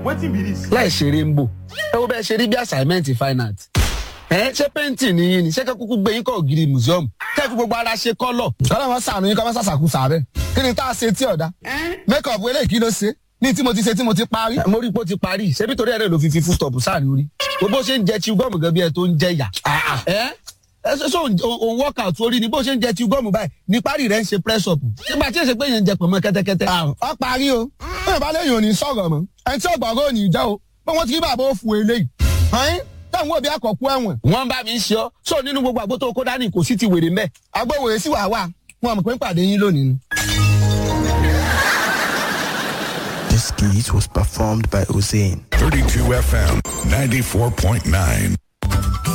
wetin be this. láì ṣeré ń bò ẹ wo bẹ́ẹ̀ ṣe rí bí assignment fine art ṣé painting ni yín ni ṣé kẹ́kúkú gbé yín kọ́ ògiri museum kẹ́ fi gbogbo ara ṣe kọ́lọ̀. kọ́lá wọn sànù yín kọ́ bá sàṣàkú sàárẹ̀ kí ni tá a ṣe tí ọ̀dà make up eléyìí kí ló ṣe ní tí mo ti ṣe tí mo ti parí. mo rí i pé ó ti parí ṣebí torí ẹ̀rẹ́ ló fi full stop sáàrin orí bó ṣe ń jẹ chew gum gan bí ẹ tó ń jẹ yà. ẹ ṣe òun workout orí ni bó ṣe ń jẹ chew gum báyìí ní parí rẹ̀ ń ṣe press up nígbà tí èsè pé yẹn ń jẹ pọ̀nmọ́ kẹ́tẹ́kẹ́tẹ́. ọ parí o bẹ́ẹ̀ bá lẹ́yìn òní sọ̀rọ̀ mọ́ ẹni tí ọgbọ̀ngàn òní jẹ́ o pé wọ́n ti rí bàbá òfu eléyìí táwọn òbí àkọ́kú ẹ̀wọ̀n. wọ́n bá mi ń ṣe ọ́ sọ nínú gbogbo àgbo tó kó dání kò sí ti wèrè mẹ́. agbóhùn èsì wà wà wọn mọ̀ pé ń pàdé yín lónìí ni. This skit was performed by Hussein. 32 FM 94.9.